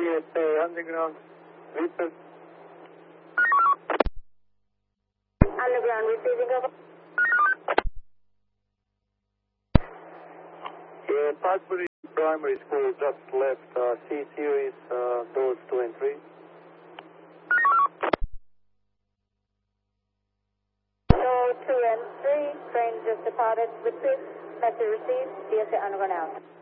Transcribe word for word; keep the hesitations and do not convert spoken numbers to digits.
S A underground, repeat. Underground receiving over. Yeah, Padbury Primary School just left, uh, C series, uh, doors two and three. Door two and three, train just departed. Repeat, message received, C S A underground out.